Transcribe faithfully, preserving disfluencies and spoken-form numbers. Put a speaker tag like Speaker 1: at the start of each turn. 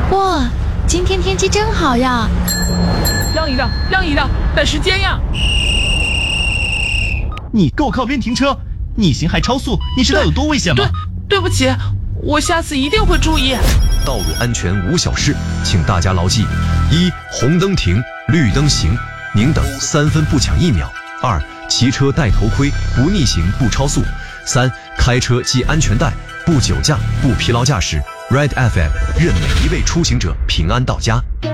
Speaker 1: 哇，今天天气真好呀！
Speaker 2: 让一让，让一让，赶时间呀！
Speaker 3: 你给我靠边停车！逆行还超速，你知道有多危险吗？
Speaker 2: 对，对不起，我下次一定会注意。
Speaker 4: 道路安全无小事，请大家牢记：一、红灯停，绿灯行，宁等三分不抢一秒；二、骑车戴头盔，不逆行不超速；三、开车系安全带，不酒驾不疲劳驾驶。Red F M 愿每一位出行者平安到家。